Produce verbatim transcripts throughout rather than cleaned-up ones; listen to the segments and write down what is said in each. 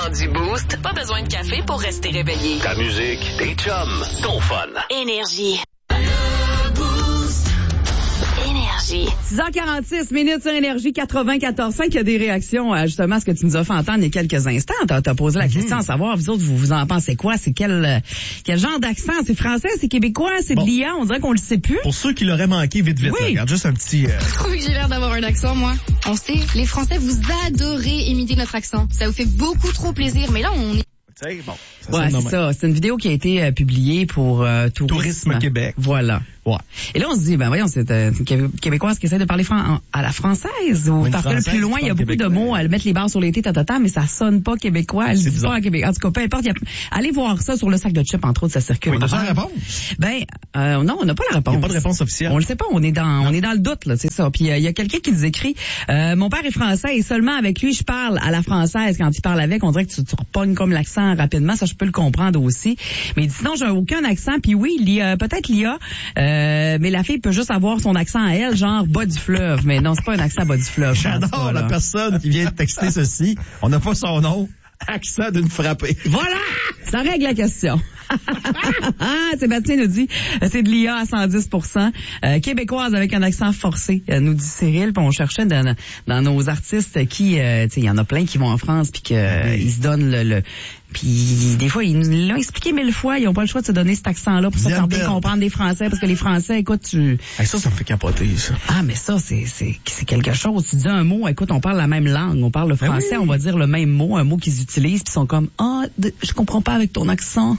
moment du Boost, pas besoin de café pour rester réveillé. Ta musique, tes chums, ton fun. Énergie. Énergie. six heures quarante-six minutes sur Énergie quatre-vingt-quatorze cinq. Il y a des réactions à justement ce que tu nous as fait entendre il y a quelques instants. T'as, t'as posé la mm-hmm. question à savoir, vous autres, vous, vous en pensez quoi? C'est quel, quel genre d'accent? C'est français? C'est québécois? C'est bon. De l'I A? On dirait qu'on le sait plus. Pour ceux qui l'auraient manqué, vite, vite, oui. Regarde juste un petit... Euh... Je trouve que j'ai l'air d'avoir un accent, moi. On sait, les Français, vous adorez imiter notre accent. Ça vous fait beaucoup trop plaisir, mais là, on est... Bon, ça ouais, c'est ça. C'est une vidéo qui a été euh, publiée pour euh, Tourisme. Tourisme Québec. Voilà. Ouais. Et là, on se dit, ben voyons, c'est euh, une Québécoise qui essaie de parler fran- à la française. Ou, parce que le plus loin, il y a beaucoup de mots. Elle met les barres sur les T, tatata, mais ça sonne pas québécois. Elle dit pas en Québec. En tout cas, peu importe. Y a... Allez voir ça sur le sac de chips, entre autres, ça circule. Oui, on a la réponse? Ben, euh, non, on n'a pas la réponse. Il n'y a pas de réponse officielle. On le sait pas. On est dans, non. on est dans le doute, là, c'est ça. Puis, il euh, y a quelqu'un qui nous écrit, euh, mon père est français et seulement avec lui, je parle à la française. Quand il parle avec, on dirait que tu, tu repognes comme l'accent rapidement. Ça, je peux le comprendre aussi. Mais sinon, j'ai aucun accent. Puis oui, il y a, peut-être l'I A, euh, mais la fille peut juste avoir son accent à elle, genre bas du fleuve. Mais non, c'est pas un accent bas du fleuve. J'adore ça, la personne qui vient de texter ceci. On n'a pas son nom. Accent d'une frappée. Voilà! Ça règle la question. Sébastien nous dit, c'est de l'I A à cent dix pour cent. Euh, québécoise avec un accent forcé, euh, nous dit Cyril. Puis on cherchait dans, dans nos artistes qui, euh, tu sais, il y en a plein qui vont en France puis qu'ils euh, se donnent le... le puis des fois, ils nous l'ont expliqué mille fois, ils n'ont pas le choix de se donner cet accent-là pour se faire bien comprendre des Français, parce que les Français, écoute, tu... Hey, ça, ça me fait capoter, ça. Ah, mais ça, c'est, c'est, c'est quelque chose. Tu dis un mot, écoute, on parle la même langue, on parle le français, ben oui. On va dire le même mot, un mot qu'ils utilisent, puis ils sont comme, ah, oh, je comprends pas avec ton accent.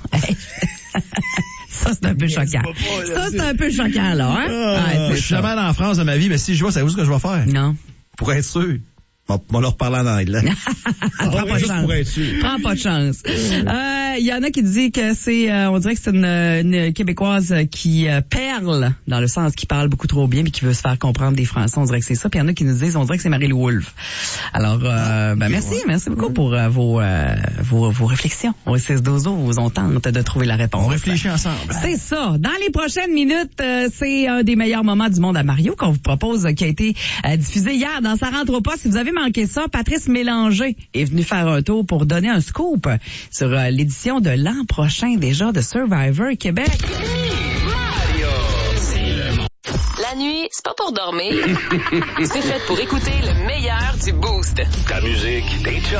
Ça, c'est un peu choquant. Pas, ça, c'est un peu choquant, là, hein? Ah, ouais, je suis jamais allé en France de ma vie, mais si je vois, savez-vous ce que je vais faire? Non. Pour être sûr. On va leur parler en anglais. Prends pas de chance. Prends pas de chance. Il euh, y en a qui disent que c'est, euh, on dirait que c'est une, une Québécoise qui euh, perle, dans le sens qui parle beaucoup trop bien puis qui veut se faire comprendre des Français. On dirait que c'est ça. Puis il y en a qui nous disent, on dirait que c'est Marie-Lou Wolfe. Alors, euh, ben merci, merci beaucoup pour euh, vos, euh, vos vos réflexions. Au six douze, on tente de trouver la réponse. On réfléchit ensemble. C'est ça. Dans les prochaines minutes, euh, c'est un des meilleurs moments du monde à Mario qu'on vous propose, qui a été euh, diffusé hier dans Ça rentre au poste. Si vous avez manqué ça, Patrice Mélanger est venu faire un tour pour donner un scoop sur euh, l'édition de l'an prochain déjà de Survivor Québec. La nuit, c'est pas pour dormir. C'est fait pour écouter le meilleur du Boost. Ta musique, tes chums.